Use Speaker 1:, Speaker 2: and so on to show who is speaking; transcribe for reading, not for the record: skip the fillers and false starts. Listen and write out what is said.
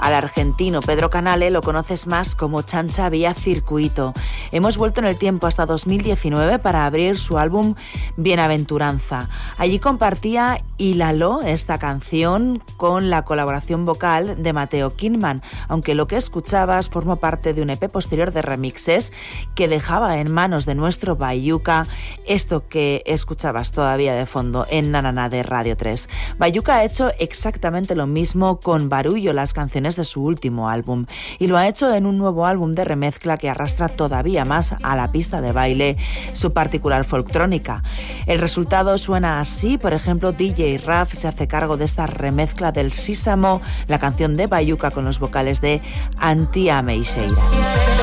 Speaker 1: Al argentino Pedro Canale lo conoces más como Chancha Vía Circuito. Hemos vuelto en el tiempo hasta 2019 para abrir su álbum Bienaventuranza. Allí compartía Hílalo, esta canción, con la colaboración vocal de Mateo Kingman, aunque lo que escuchabas formó parte de un EP posterior de remixes que dejaba en manos de nuestro Bayuca esto que escuchabas todavía de fondo en Nanana de Radio 3. Bayuca ha hecho exactamente lo mismo con Barullo, las canciones de su último álbum, y lo ha hecho en un nuevo álbum de remezcla que arrastra todavía más a la pista de baile su particular folktrónica. El resultado suena así. Por ejemplo, DJ Raf se hace cargo de esta remezcla del Sísamo, la canción de Bayuca con los vocales de Antia Meixeira.